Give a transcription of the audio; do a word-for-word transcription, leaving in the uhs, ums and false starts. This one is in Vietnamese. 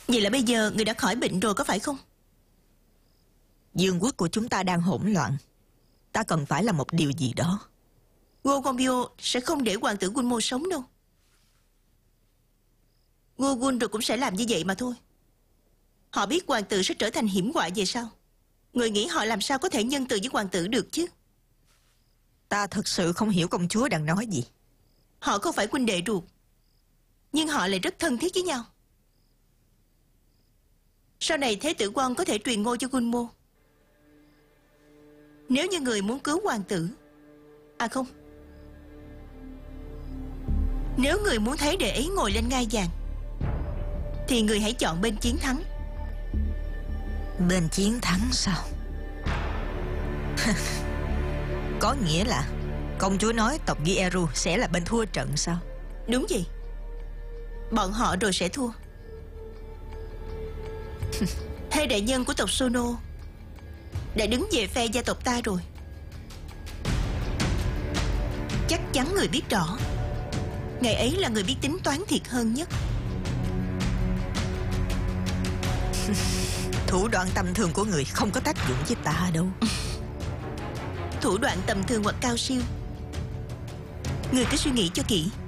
Vậy là bây giờ người đã khỏi bệnh rồi có phải không? Dương quốc của chúng ta đang hỗn loạn. Ta cần phải làm một điều gì đó. Ngô Gombyo sẽ không để hoàng tử Gunmo sống đâu. Ngô Gun rồi cũng sẽ làm như vậy mà thôi. Họ biết hoàng tử sẽ trở thành hiểm họa về sau. Người nghĩ họ làm sao có thể nhân từ với hoàng tử được chứ? Ta thật sự không hiểu công chúa đang nói gì. Họ không phải huynh đệ ruột, nhưng họ lại rất thân thiết với nhau. Sau này Thế tử Quan có thể truyền ngôi cho Gunmo. Nếu như người muốn cứu hoàng tử, à không, nếu người muốn thấy đệ ấy ngồi lên ngai vàng, thì người hãy chọn bên chiến thắng. Bên chiến thắng sao? Có nghĩa là công chúa nói tộc Gieru sẽ là bên thua trận sao? Đúng vậy. Bọn họ rồi sẽ thua. Hai đại nhân của tộc Sono đã đứng về phe gia tộc ta rồi. Chắc chắn người biết rõ, ngày ấy là người biết tính toán thiệt hơn nhất. Thủ đoạn tầm thường của người không có tác dụng với ta đâu. Thủ đoạn tầm thường hoặc cao siêu, người cứ suy nghĩ cho kỹ.